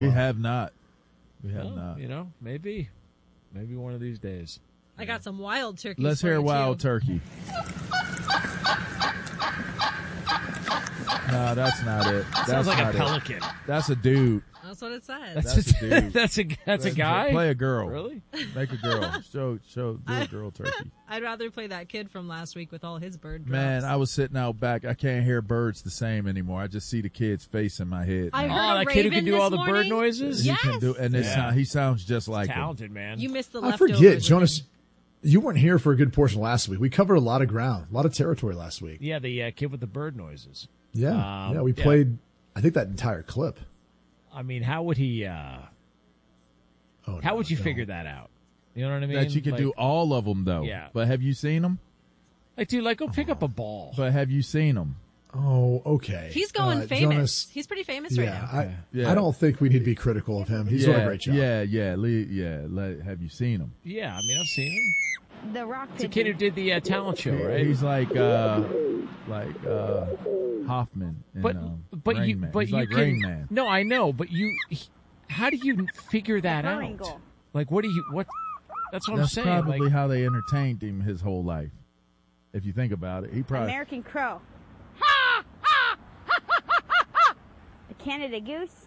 We have not. Maybe one of these days. I got some wild turkey. Let's hear wild turkey. No, that's not it. Sounds like a pelican. That's a dude. That's what it said. That's a dude. that's a guy? Play a girl. Really? Make a girl. Do a girl turkey. I'd rather play that kid from last week with all his bird drops. Man, I was sitting out back. I can't hear birds the same anymore. I just see the kid's face in my head. I now. heard that kid who can do all the bird noises? Yes. He can do, and he sounds just like talented, him. man. You missed the I leftovers. forget, Jonas. You weren't here for a good portion last week. We covered a lot of ground, a lot of territory last week. Yeah, the kid with the bird noises. Yeah, we played, I think, that entire clip. I mean, how would he, how would you figure that out? You know what I mean? That you could do all of them, though. Yeah. But have you seen them? Dude, go pick up a ball. But have you seen them? Oh, okay. He's going famous. Jonas, He's pretty famous right now. I don't think we need to be critical of him. He's doing a great job. Yeah. Have you seen him? Yeah, I mean, I've seen him. The Rock. It's a kid who did the talent show, right? He's like Hoffman. In, Rain Man. He's like Rain Man. No, I know, but how do you figure that out? Like, what? That's what I'm saying. That's probably how they entertained him his whole life. If you think about it, he probably American Crow. The Canada Goose.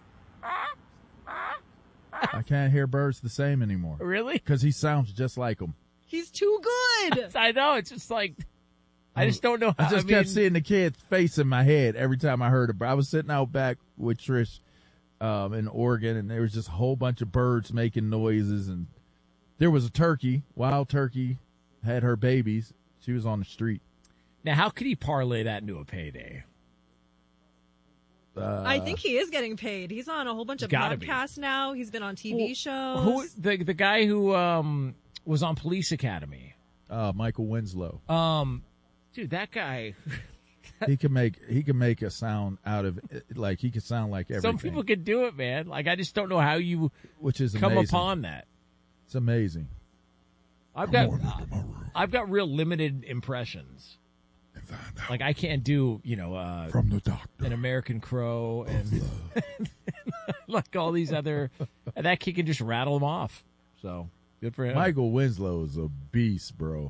I can't hear birds the same anymore. Really? Because he sounds just like them. He's too good. I know. It's just like I just don't know how. I just kept seeing the kid's face in my head every time I heard it. I was sitting out back with Trish in Oregon, and there was just a whole bunch of birds making noises, and there was a turkey, wild turkey, had her babies. She was on the street. Now, how could he parlay that into a payday? I think he is getting paid. He's on a whole bunch of podcasts now. He's been on TV shows. The guy who was on Police Academy? Michael Winslow. Dude, that guy. he can make a sound out of like he could sound like everything. Some people can do it, man. Like I just don't know how you come amazing. upon that. It's amazing. I've got real limited impressions. Like I can't do, from the doctor, an American Crow, and like all these other. And that kid can just rattle them off. So good for him. Michael Winslow is a beast, bro.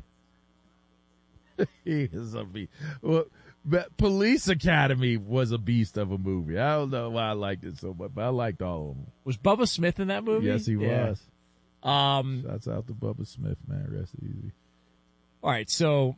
He is a beast. Well, but Police Academy was a beast of a movie. I don't know why I liked it so much, but I liked all of them. Was Bubba Smith in that movie? Yes, he was. Shouts out to Bubba Smith, man. Rest easy. All right, so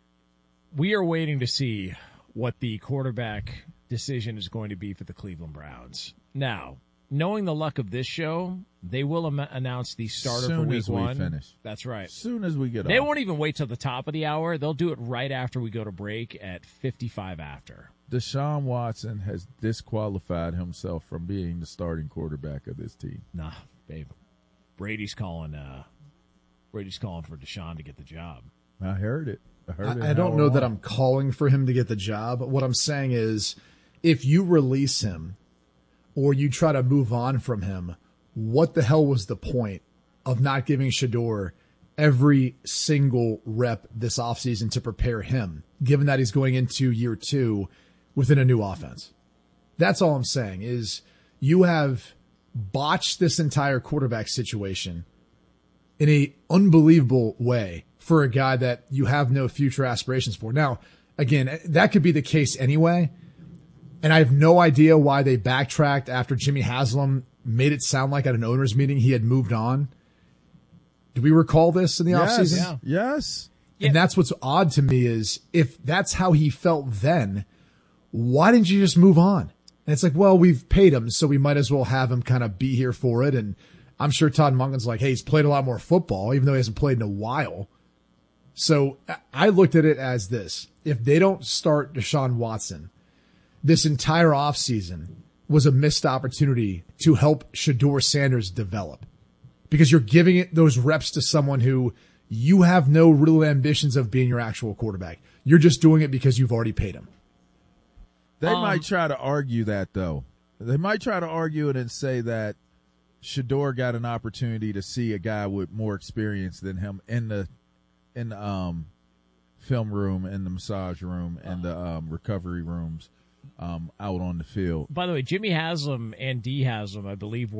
we are waiting to see what the quarterback decision is going to be for the Cleveland Browns. Now, knowing the luck of this show, they will announce the starter for week one. Finish. That's right. As soon as we get They off. won't even wait till the top of the hour. They'll do it right after we go to break at 55 after. Deshaun Watson has disqualified himself from being the starting quarterback of this team. Nah, babe. Brady's calling for Deshaun to get the job. I heard it. I don't know that I'm calling for him to get the job. What I'm saying is if you release him or you try to move on from him, what the hell was the point of not giving Shedeur every single rep this offseason to prepare him, given that he's going into year 2 within a new offense? That's all I'm saying is you have botched this entire quarterback situation in a unbelievable way for a guy that you have no future aspirations for. Now, again, that could be the case anyway. And I have no idea why they backtracked after Jimmy Haslam made it sound like at an owners meeting he had moved on. Do we recall this in the offseason? Yeah. Yes. And that's what's odd to me is if that's how he felt then, why didn't you just move on? And it's like, well, we've paid him, so we might as well have him kind of be here for it. And I'm sure Todd Monken's like, hey, he's played a lot more football, even though he hasn't played in a while. So I looked at it as this. If they don't start Deshaun Watson, this entire offseason was a missed opportunity to help Shedeur Sanders develop because you're giving it those reps to someone who you have no real ambitions of being your actual quarterback. You're just doing it because you've already paid him. They might try to argue that, though. They might try to argue it and say that Shedeur got an opportunity to see a guy with more experience than him in the film room, in the massage room, and the recovery rooms. out on the field. By the way, Jimmy Haslam and Dee Haslam, I believe,